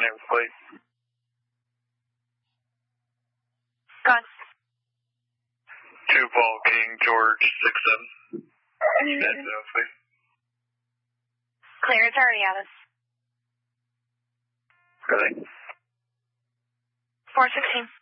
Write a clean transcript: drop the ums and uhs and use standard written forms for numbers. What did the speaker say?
name, please. Go on. 2 Paul King, George 67. Please. Clear, it's already out of. Really? 416.